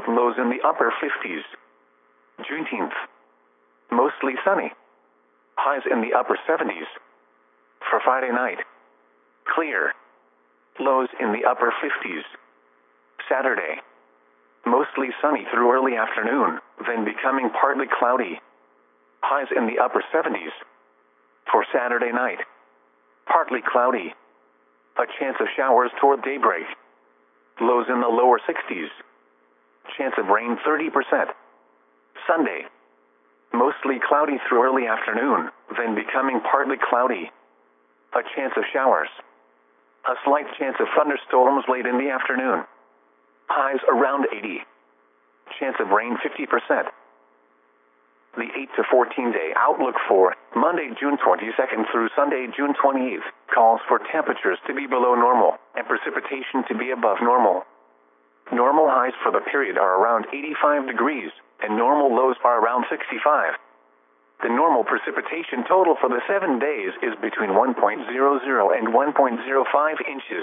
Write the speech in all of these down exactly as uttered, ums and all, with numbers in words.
lows in the upper fifties. Juneteenth. Mostly sunny. Highs in the upper seventies. For Friday night. Clear. Lows in the upper fifties. Saturday. Mostly sunny through early afternoon, then becoming partly cloudy. Highs in the upper seventies. For Saturday night. Partly cloudy. A chance of showers toward daybreak. Lows in the lower sixties. Chance of rain thirty percent. Sunday. Mostly cloudy through early afternoon, then becoming partly cloudy. A chance of showers. A slight chance of thunderstorms late in the afternoon. Highs around eighty. Chance of rain fifty percent. The eight to fourteen day outlook for Monday, June twenty-second through Sunday, June twenty-eighth, calls for temperatures to be below normal and precipitation to be above normal. Normal highs for the period are around eighty-five degrees, and normal lows are around sixty-five. The normal precipitation total for the seven days is between one point zero zero and one point zero five inches.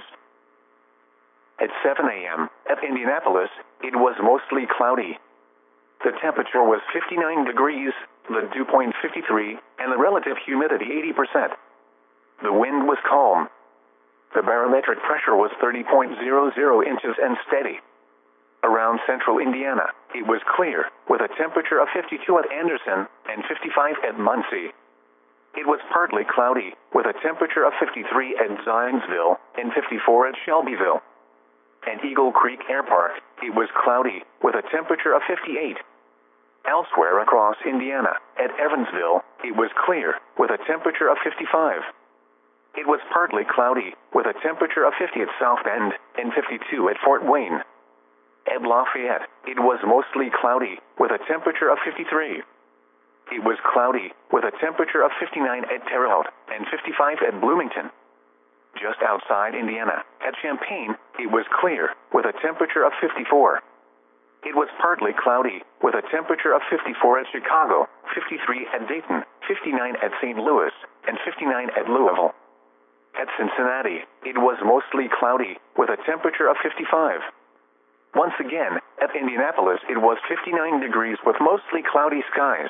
At seven a m at Indianapolis, it was mostly cloudy. The temperature was fifty-nine degrees, the dew point fifty-three, and the relative humidity eighty percent. The wind was calm. The barometric pressure was thirty point zero zero inches and steady. Around central Indiana, it was clear, with a temperature of fifty-two at Anderson and fifty-five at Muncie. It was partly cloudy, with a temperature of fifty-three at Zionsville and fifty-four at Shelbyville. At Eagle Creek Air Park, it was cloudy, with a temperature of fifty-eight. Elsewhere across Indiana, at Evansville, it was clear, with a temperature of fifty-five. It was partly cloudy, with a temperature of fifty at South Bend and fifty-two at Fort Wayne. At Lafayette, it was mostly cloudy, with a temperature of fifty-three. It was cloudy, with a temperature of fifty-nine at Terre Haute and fifty-five at Bloomington. Just outside Indiana, at Champaign, it was clear, with a temperature of fifty-four. It was partly cloudy, with a temperature of fifty-four at Chicago, fifty-three at Dayton, fifty-nine at Saint Louis, and fifty-nine at Louisville. At Cincinnati, it was mostly cloudy, with a temperature of fifty-five. Once again, at Indianapolis, it was fifty-nine degrees with mostly cloudy skies.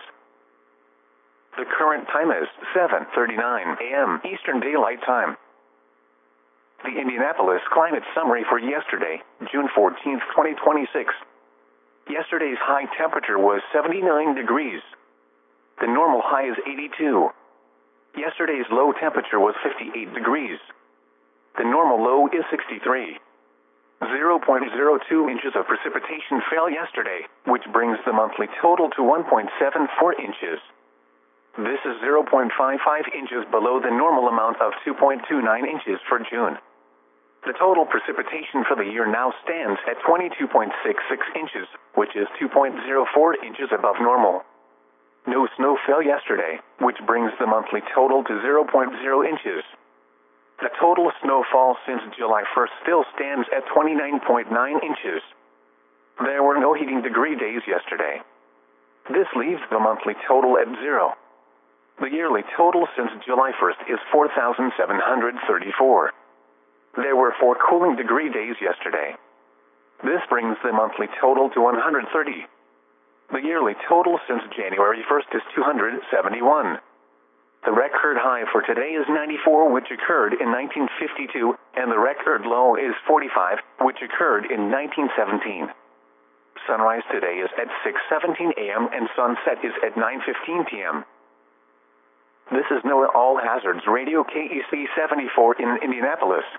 The current time is seven thirty-nine a m Eastern Daylight Time. The Indianapolis Climate Summary for yesterday, June fourteenth, twenty twenty-six. Yesterday's high temperature was seventy-nine degrees. The normal high is eighty-two. Yesterday's low temperature was fifty-eight degrees. The normal low is sixty-three. zero point zero two inches of precipitation fell yesterday, which brings the monthly total to one point seven four inches. This is zero point five five inches below the normal amount of two point two nine inches for June. The total precipitation for the year now stands at twenty-two point six six inches, which is two point zero four inches above normal. No snow fell yesterday, which brings the monthly total to zero point zero inches. The total snowfall since July first still stands at twenty-nine point nine inches. There were no heating degree days yesterday. This leaves the monthly total at zero. The yearly total since July first is four thousand seven hundred thirty-four. There were four cooling degree days yesterday. This brings the monthly total to one hundred thirty. The yearly total since January first is two hundred seventy-one. The record high for today is ninety-four, which occurred in nineteen fifty-two, and the record low is forty-five, which occurred in nineteen seventeen. Sunrise today is at six seventeen a m and sunset is at nine fifteen p m This is NOAA All Hazards Radio K E C seventy-four in Indianapolis.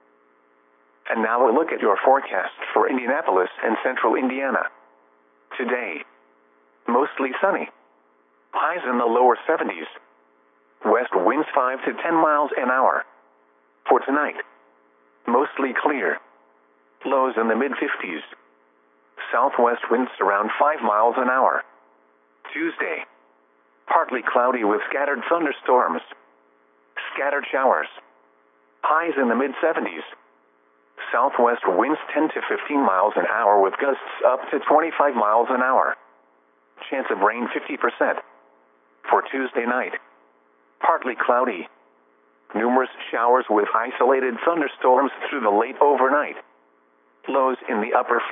And now a look at your forecast for Indianapolis and central Indiana. Today, mostly sunny. Highs in the lower seventies. West winds five to ten miles an hour. For tonight, mostly clear. Lows in the mid fifties. Southwest winds around five miles an hour. Tuesday, partly cloudy with scattered thunderstorms. Scattered showers. Highs in the mid seventies. Southwest winds ten to fifteen miles an hour with gusts up to twenty-five miles an hour. Chance of rain fifty percent. For Tuesday night, partly cloudy. Numerous showers with isolated thunderstorms through the late overnight. Lows in the upper